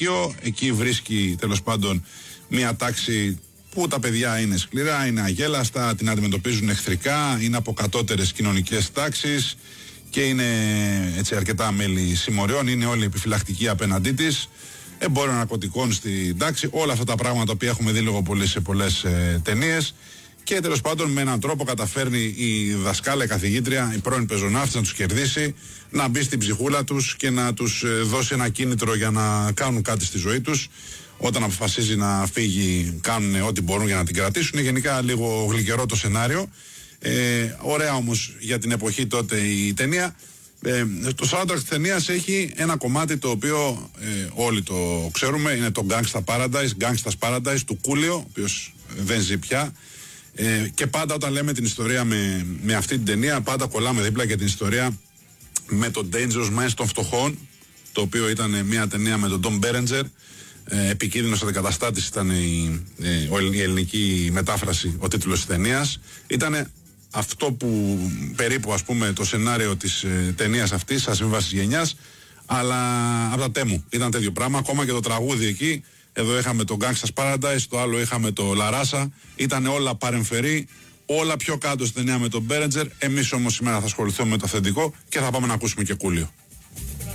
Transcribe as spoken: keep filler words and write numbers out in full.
Λύκειο. Εκεί βρίσκει τέλος πάντων μια τάξη που τα παιδιά είναι σκληρά, είναι αγέλαστα, την αντιμετωπίζουν εχθρικά, είναι από κατώτερες κοινωνικές τάξεις και είναι έτσι αρκετά μέλη συμμοριών, είναι όλοι επιφυλακτικοί απέναντί της. Εμπόριο ναρκωτικών στην τάξη, όλα αυτά τα πράγματα που έχουμε δει λίγο πολύ σε πολλές ε, ταινίες. Και τέλος πάντων με έναν τρόπο καταφέρνει η δασκάλα, η καθηγήτρια, η πρώην πεζοναύτης να τους κερδίσει, να μπει στην ψυχούλα τους και να τους ε, δώσει ένα κίνητρο για να κάνουν κάτι στη ζωή τους. Όταν αποφασίζει να φύγει, κάνουν ό,τι μπορούν για να την κρατήσουν. Είναι γενικά λίγο γλυκερό το σενάριο. Ε, ωραία όμως για την εποχή τότε η ταινία. Ε, το soundtrack της ταινίας έχει ένα κομμάτι το οποίο ε, όλοι το ξέρουμε. Είναι το Gangsta Paradise, Gangsta's Paradise του Κούλιο, ο οποίος δεν ζει πια. Ε, και πάντα όταν λέμε την ιστορία με, με αυτή την ταινία, πάντα κολλάμε δίπλα και την ιστορία με το Dangerous Minds των φτωχών, το οποίο ήταν μια ταινία με τον Tom Berenger. Ε, επικίνδυνος αντικαταστάτης ήταν η, ε, η ελληνική μετάφραση, ο τίτλος της ταινίας. Ήταν αυτό που περίπου, ας πούμε, το σενάριο της ε, ταινίας αυτής, ασύμβασης γενιάς, αλλά από τα τέμου ήταν τέτοιο πράγμα. Ακόμα και το τραγούδι εκεί, εδώ είχαμε το Gangsta's Paradise, το άλλο είχαμε το La Raza, ήταν όλα παρεμφερή, όλα πιο κάτω στην ταινία με τον Berenger. Εμείς όμως σήμερα θα ασχοληθούμε με το αυθεντικό και θα πάμε να ακούσουμε και Κούλιο.